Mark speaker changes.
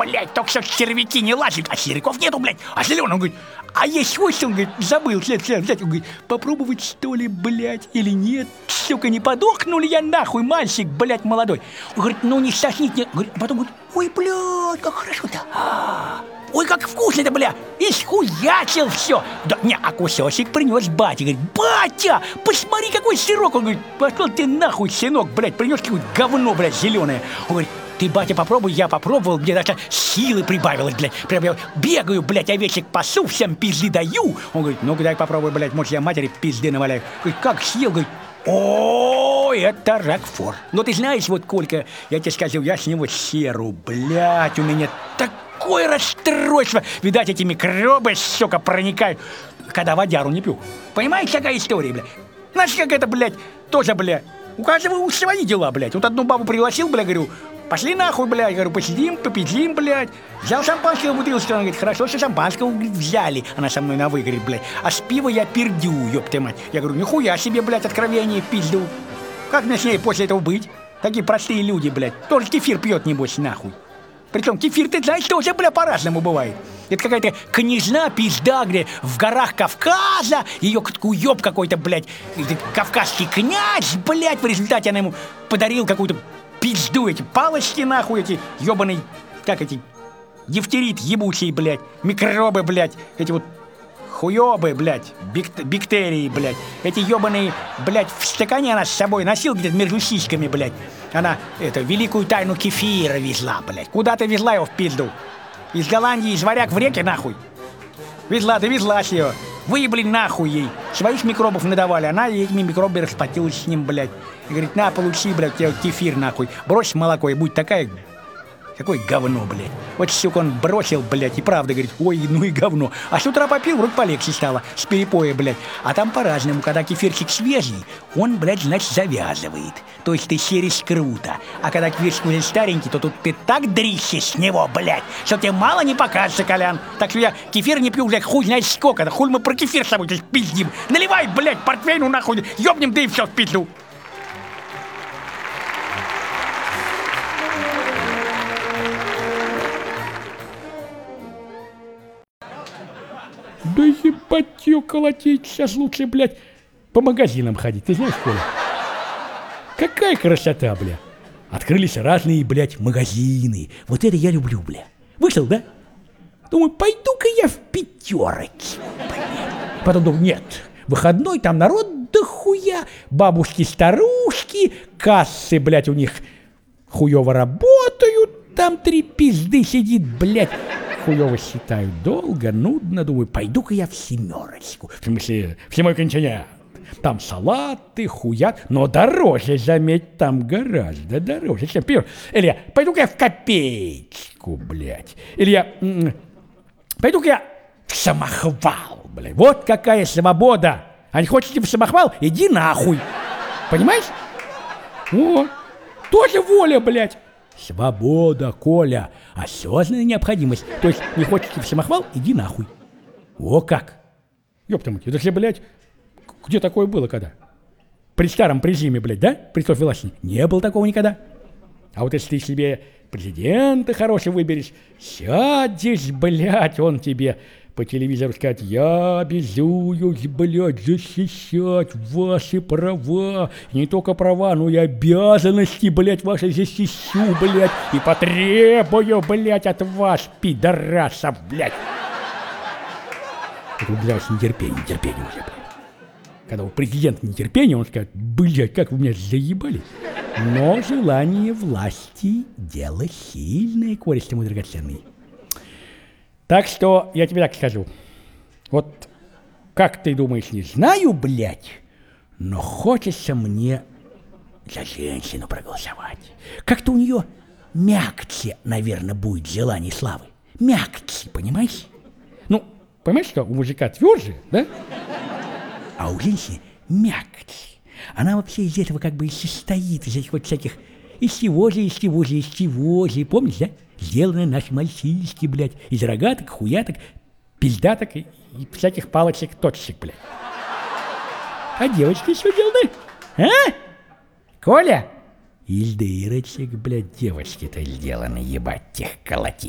Speaker 1: блядь, только что червяки не лазят, а сериков нету, блядь, а зеленый, он говорит, а есть хвост, он говорит, забыл, взять, он говорит, попробовать что ли, блядь, или нет, сука, не подохну ли я нахуй, мальчик, блядь, молодой. Он говорит, ну не сохнит, не, говорит, а потом говорит, ой, блядь, как хорошо-то, ой, как вкусно-то, бля, исхуячил все. Да, не, а кусочек принес батя, говорит, батя, посмотри, какой сырок, он говорит, пошел ты нахуй, сынок, блядь, принес какое-то говно, блядь, зеленое. Он говорит, ты, батя, попробуй, я попробовал, мне даже силы прибавилось, блядь. Прям я бегаю, блядь, овечек пасу, всем пизды даю. Он говорит, ну-ка дай попробуй, блядь, может, я матери пизды наваляю. Говорит, как съел, говорит, о, это Рокфор. Ну, ты знаешь, вот, Колька, я тебе скажу, я с него серу, блядь, у меня такое расстройство. Видать, эти микробы, сука, проникают, когда водяру не пью. Понимаешь, какая история, блядь? Знаешь, как это, блядь, тоже, блядь, у каждого свои дела, блядь. Вот одну бабу пригласил, блядь, говорю, пошли нахуй, блядь, говорю, посидим, попидим, блядь. Взял шампанского бутылочку, она говорит, хорошо, что шампанского, говорит, взяли. Она со мной на вы, говорит, блядь, а с пива я пердю, ёпта мать. Я говорю, нихуя себе, блядь, откровение, пизду. Как мне с ней после этого быть? Такие простые люди, блядь, тоже кефир пьет, небось, нахуй. Причем кефир, ты знаешь, тоже, бля, по-разному бывает. Это какая-то княжна, пизда, где в горах Кавказа, ее уеб какой-то, блядь, кавказский князь, блядь, в результате она ему подарил какую-то пизду, эти палочки, нахуй, эти ебаные, как эти, дифтерит ебучий, блядь, микробы, блядь, эти вот хуёбы, блядь, бактерии, блядь, эти ебаные, блядь, в стакане она с собой носила где-то между сиськами, блядь. Она, великую тайну кефира везла, блядь. Куда ты везла его в пизду? Из Голландии, из варяг в реке, нахуй. Везла, довезлась ее. Выебли нахуй ей. Своих микробов надавали, она этими микробами расплатилась с ним, блядь. И говорит, на, получи, блядь, тебе кефир, нахуй. Брось молоко, и будь такая... Какое говно, блядь. Вот, сука, он бросил, блядь, и правда говорит, ой, ну и говно. А с утра попил, вроде полегче стало, с перепоя, блядь. А там по-разному, когда кефирчик свежий, он, блядь, значит, завязывает. То есть ты серишь круто. А когда кефирчик уже старенький, то тут ты так дрищешь с него, блядь, что тебе мало не покажется, Колян. Так что я кефир не пью, блядь, хуй знает сколько. Да хуй мы про кефир с собой здесь пиздим. Наливай, блядь, портвейну нахуй, ёбнем, да и все в пизду.
Speaker 2: Да ебать ее колотить, сейчас лучше, блядь, по магазинам ходить, ты знаешь, Коля? Какая красота, бля. Открылись разные, блядь, магазины. Вот это я люблю, бля. Вышел, да? Думаю, пойду-ка я в пятерочку, блядь. Потом думаю, нет, выходной, там народ дохуя, бабушки-старушки, кассы, блядь, у них хуёво работают, там 3 пизды сидит, блядь. Хуёво считаю, долго, нудно, думаю, пойду-ка я в семерочку. В смысле, в седьмой континент. Там салаты, хуят, но дороже, заметь, там гораздо дороже, чем пир. Или я, пойду-ка я в копеечку, блядь. Или я, пойду-ка я в самохвал, блядь. Вот какая свобода. А не хотите в самохвал? Иди нахуй. Понимаешь? О, тоже воля, блядь. Свобода, Коля, осознанная необходимость. То есть не хочешь в самохвал, иди нахуй. О как! Ёпта мать, это же, блядь, где такое было когда? При старом режиме, блядь, да? При Софье Власине? Не было такого никогда. А вот если ты себе президента хорошего выберешь, сядешь, блядь, он тебе по телевизору скажет, я обязуюсь, блядь, защищать ваши права. И не только права, но и обязанности, блядь, ваши защищу, блядь. И потребую, блядь, от вас, пидорасов, блядь. Это убежалось нетерпение уже, блядь. Когда у президента нетерпение, он скажет, блядь, как вы меня заебали. Но желание власти – дело сильное, Коля, мой драгоценный. Так что я тебе так скажу. Вот как ты думаешь, не знаю, блядь, но хочется мне за женщину проголосовать. Как-то у нее мягче, наверное, будет желание славы. Мягче, понимаешь? Ну, понимаешь, что у мужика тверже, да? А у женщины мягче. Она вообще из этого как бы и состоит, из этих вот всяких из чего же, помнишь, да? Сделаны наши мальчишки, блядь, из рогаток, хуяток, пиздаток и всяких палочек, точек, блядь. А девочки что сделаны? А? Коля? Из дырочек, блядь, девочки-то сделаны, ебать, тех колотить.